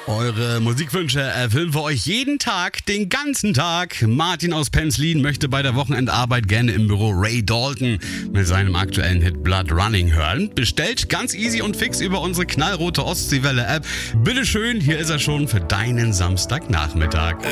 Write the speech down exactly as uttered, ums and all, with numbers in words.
Eure Musikwünsche erfüllen wir euch jeden Tag, den ganzen Tag. Martin aus Penzlin möchte bei der Wochenendarbeit gerne im Büro Ray Dalton mit seinem aktuellen Hit Blood Running hören. Bestellt ganz easy und fix über unsere knallrote Ostseewelle-App. Bitteschön, hier ist er schon für deinen Samstagnachmittag.